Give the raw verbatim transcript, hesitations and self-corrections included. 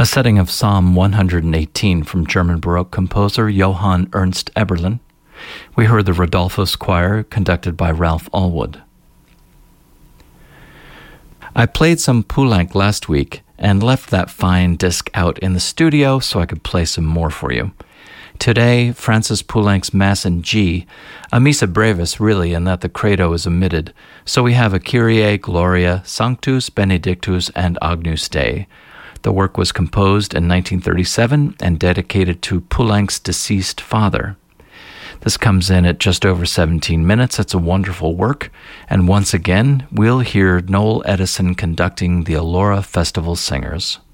a setting of Psalm one hundred eighteen from German Baroque composer Johann Ernst Eberlin. We heard the Rodolphus Choir, conducted by Ralph Allwood. I played some Poulenc last week and left that fine disc out in the studio so I could play some more for you. Today, Francis Poulenc's Mass in G, a Missa Brevis really, in that the Credo is omitted, so we have a Kyrie, Gloria, Sanctus, Benedictus, and Agnus Dei. The work was composed in nineteen thirty-seven and dedicated to Poulenc's deceased father. This comes in at just over seventeen minutes. It's a wonderful work. And once again, we'll hear Noel Edison conducting the Alora Festival Singers.